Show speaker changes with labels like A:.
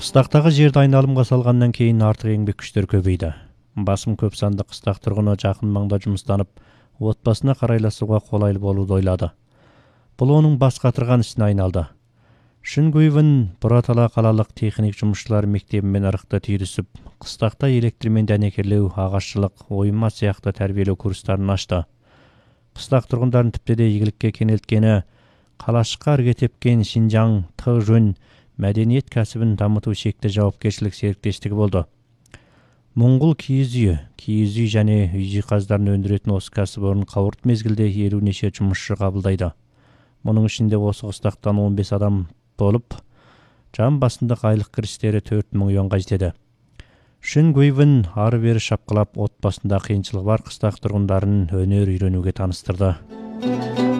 A: Қыстақтағы жерді айналымға салғаннан кейін артық еңбек күштер көбейді. Басым көп санды қыстақ тұрғыны жақын маңда жұмыстанып, отбасына қарайласуға қолайлы болуды ойлады. Бұл оның бас қатырған ісіне айналды. Шүнгүйвін Бұратала қалалық техник жұмысшылар мектебімен ырықты түйісіп, қыстақта электрмен дәнекерлеу, ағашшылық, ойма сияқты тәрбиелеу курстарын ашты. Қыстақ тұрғындарын тіпті де игілікке кенелткені, қалашыққа ірге тепкен Шинжаң Тыжөн мәдениет кәсібін дамыту шекті жауапкершілік серіктестігі болды. Моңғол киіз үй және үй жиһаздарын өндіретін осы кәсіпорын қауырт мезгілде 50 неше жұмысшы қабылдайды. Мұның ішінде осы қыстақтан 15 адам болып, жан басында айлық кірістері 4000 юанға жетеді. Шүнгүйвін ары-бері шапқылап, отбасында қиыншылығы бар қыстақ тұрғындарын өнер үйренуге таныстырды.